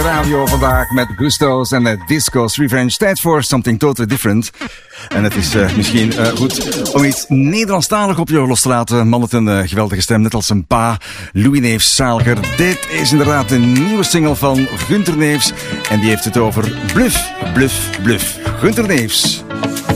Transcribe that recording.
radio vandaag met Gusto's en Disco's Revenge. Tijd voor something totally different. En het is misschien goed om iets Nederlandstalig op je los te laten. Man met een geweldige stem, net als zijn pa, Louis Neefs Zaalger. Dit is inderdaad een nieuwe single van Gunter Neefs. En die heeft het over Bluff, Bluff, Bluff. Gunter Neefs.